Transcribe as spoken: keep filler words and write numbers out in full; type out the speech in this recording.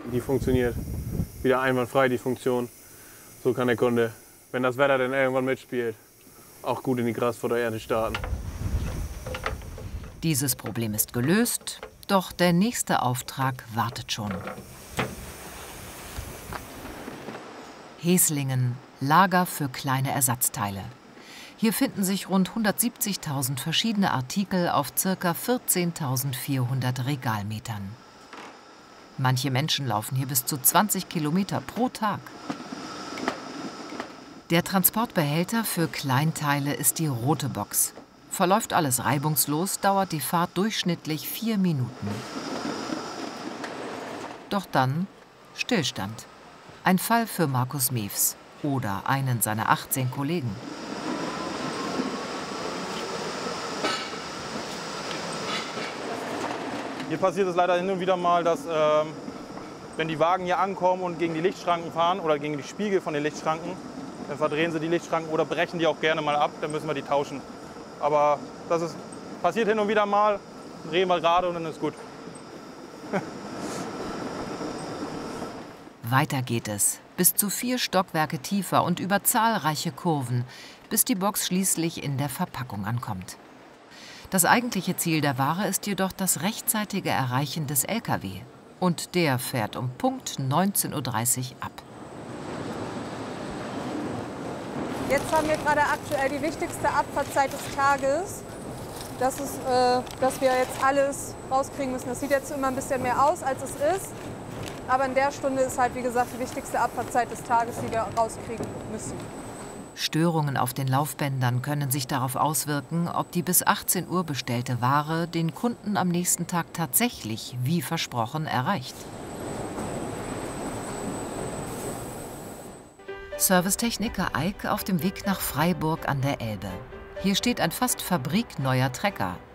Die funktioniert wieder einwandfrei, die Funktion. So kann der Kunde, wenn das Wetter dann irgendwann mitspielt, auch gut in die Grasfutterernte starten. Dieses Problem ist gelöst, doch der nächste Auftrag wartet schon. Heslingen, Lager für kleine Ersatzteile. Hier finden sich rund hundertsiebzigtausend verschiedene Artikel auf ca. vierzehntausendvierhundert Regalmetern. Manche Menschen laufen hier bis zu zwanzig Kilometer pro Tag. Der Transportbehälter für Kleinteile ist die rote Box. Verläuft alles reibungslos, dauert die Fahrt durchschnittlich vier Minuten. Doch dann Stillstand. Ein Fall für Markus Mewes oder einen seiner achtzehn Kollegen. Hier passiert es leider hin und wieder mal, dass ähm, wenn die Wagen hier ankommen und gegen die Lichtschranken fahren oder gegen die Spiegel von den Lichtschranken, dann verdrehen sie die Lichtschranken oder brechen die auch gerne mal ab, dann müssen wir die tauschen. Aber das ist, passiert hin und wieder mal, drehen wir gerade und dann ist gut. Weiter geht es, bis zu vier Stockwerke tiefer und über zahlreiche Kurven, bis die Box schließlich in der Verpackung ankommt. Das eigentliche Ziel der Ware ist jedoch das rechtzeitige Erreichen des L K W. Und der fährt um Punkt neunzehn Uhr dreißig ab. Jetzt haben wir gerade aktuell die wichtigste Abfahrtzeit des Tages. Das ist, äh, dass wir jetzt alles rauskriegen müssen. Das sieht jetzt immer ein bisschen mehr aus, als es ist. Aber in der Stunde ist halt, wie gesagt, die wichtigste Abfahrtzeit des Tages, die wir rauskriegen müssen. Störungen auf den Laufbändern können sich darauf auswirken, ob die bis achtzehn Uhr bestellte Ware den Kunden am nächsten Tag tatsächlich, wie versprochen, erreicht. Servicetechniker Eik auf dem Weg nach Freiburg an der Elbe. Hier steht ein fast fabrikneuer Trecker,